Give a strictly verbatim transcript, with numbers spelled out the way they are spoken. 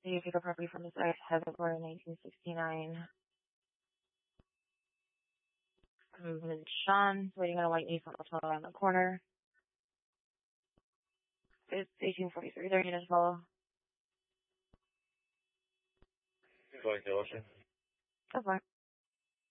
You pick up property from the site, has it born in nineteen sixty-nine. Miz Sean, waiting on a white Nissan Altima around the corner. It's eighteen forty-three, their units follow. Like the ocean. Go for it.